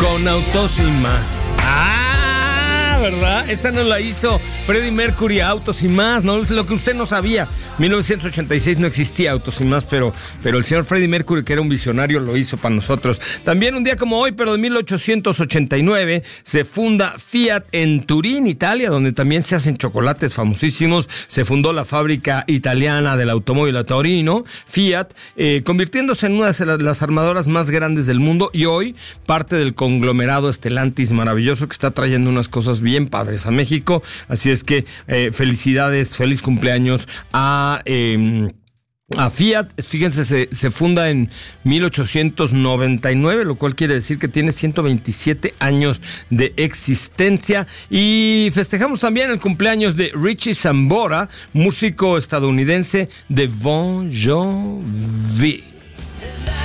Con Autos y Más. ¿Verdad? Esta no la hizo Freddie Mercury, Autos y Más, no es lo que usted no sabía. 1986 no existía Autos y Más, pero el señor Freddie Mercury, que era un visionario, lo hizo para nosotros. También un día como hoy, pero de 1889, se funda Fiat en Turín, Italia, donde también se hacen chocolates famosísimos. Se fundó la fábrica italiana del automóvil a Torino, Fiat, convirtiéndose en una de las armadoras más grandes del mundo y hoy parte del conglomerado Stellantis maravilloso que está trayendo unas cosas bien padres a México. Así es que felicidades, feliz cumpleaños a Fiat. Fíjense, se funda en 1899, lo cual quiere decir que tiene 127 años de existencia. Y festejamos también el cumpleaños de Richie Sambora, músico estadounidense de Bon Jovi.